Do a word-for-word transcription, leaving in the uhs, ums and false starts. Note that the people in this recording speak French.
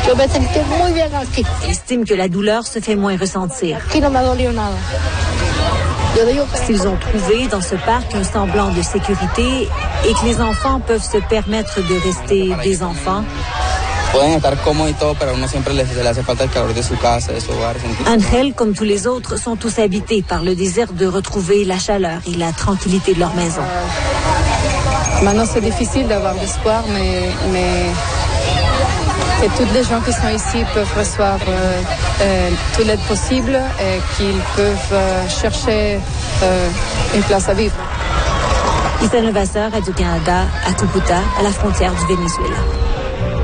Elle estime que la douleur se fait moins ressentir. S'ils ont trouvé dans ce parc un semblant de sécurité et que les enfants peuvent se permettre de rester des enfants, Angel, comme tous les autres, sont tous habités par le désir de retrouver la chaleur et la tranquillité de leur maison. Maintenant, c'est difficile d'avoir l'espoir, mais, mais que toutes les gens qui sont ici peuvent recevoir euh, euh, toute l'aide possible et qu'ils peuvent euh, chercher euh, une place à vivre. Issa Levasseur, Radio-Canada, à Cucuta, à la frontière du Venezuela.